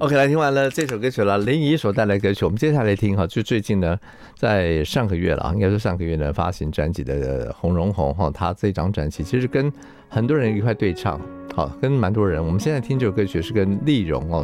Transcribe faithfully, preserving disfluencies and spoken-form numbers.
OK， 来听完了这首歌曲了，林怡所带来的歌曲，我们接下来听哈，就最近呢，在上个月了，应该说上个月呢发行专辑的洪荣宏哈，他这张专辑其实跟很多人一块对唱，好，跟蛮多人。我们现在听这首歌曲是跟丽蓉哦